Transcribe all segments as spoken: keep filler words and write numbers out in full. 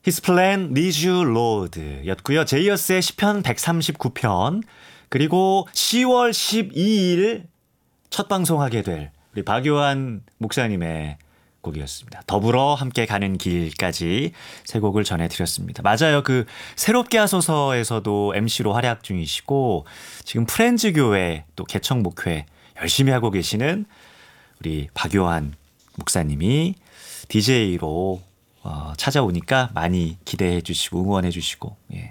His plan leads you Lord 였고요. 제이어스의 시편 백삼십구 편 그리고 시월 십이일 첫 방송하게 될 우리 박요한 목사님의 곡이었습니다. 더불어 함께 가는 길까지 세 곡을 전해드렸습니다. 맞아요. 그 새롭게 하소서에서도 엠씨로 활약 중이시고 지금 프렌즈 교회 또 개척 목회 열심히 하고 계시는 우리 박요한 목사님이 디제이로 어, 찾아오니까 많이 기대해 주시고 응원해 주시고 예.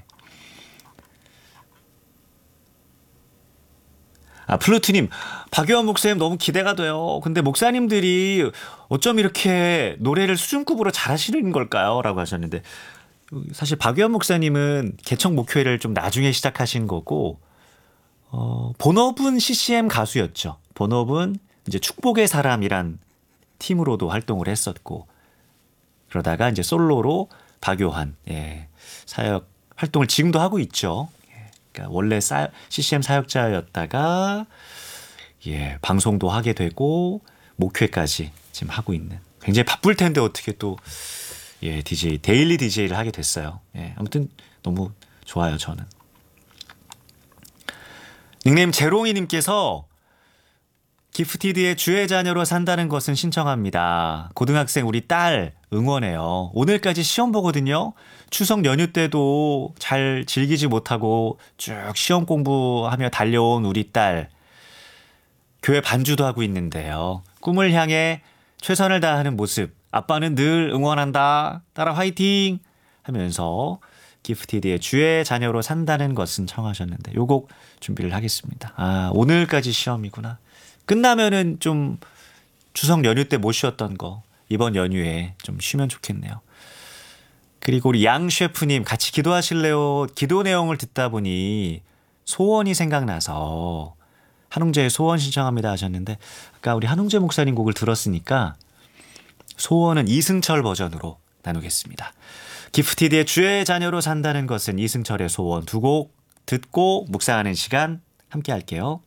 아, 플루트님, 박요한 목사님 너무 기대가 돼요. 근데 목사님들이 어쩜 이렇게 노래를 수준급으로 잘하시는 걸까요? 라고 하셨는데 사실 박요한 목사님은 개척 목회를 좀 나중에 시작하신 거고 어, 본업은 씨씨엠 가수였죠. 본업은 이제 축복의 사람이란 팀으로도 활동을 했었고 그러다가 이제 솔로로 박요한 예, 사역 활동을 지금도 하고 있죠. 그러니까 원래 사, 씨씨엠 사역자였다가 예, 방송도 하게 되고 목회까지 지금 하고 있는 굉장히 바쁠 텐데 어떻게 또 예, 디제이 데일리 디제이를 하게 됐어요. 예, 아무튼 너무 좋아요 저는. 닉네임 제롱이님께서 기프티드의 주의 자녀로 산다는 것은 신청합니다. 고등학생 우리 딸 응원해요. 오늘까지 시험 보거든요. 추석 연휴 때도 잘 즐기지 못하고 쭉 시험 공부하며 달려온 우리 딸. 교회 반주도 하고 있는데요. 꿈을 향해 최선을 다하는 모습. 아빠는 늘 응원한다. 딸아 화이팅! 하면서 기프티드의 주의 자녀로 산다는 것은 청하셨는데 요 곡 준비를 하겠습니다. 아, 오늘까지 시험이구나. 끝나면은 좀 추석 연휴 때 못 쉬었던 거 이번 연휴에 좀 쉬면 좋겠네요. 그리고 우리 양 셰프님 같이 기도하실래요? 기도 내용을 듣다 보니 소원이 생각나서 한웅재의 소원 신청합니다 하셨는데 아까 우리 한웅재 목사님 곡을 들었으니까 소원은 이승철 버전으로 나누겠습니다. 기프티드의 주의 자녀로 산다는 것은 이승철의 소원 두 곡 듣고 묵상하는 시간 함께 할게요.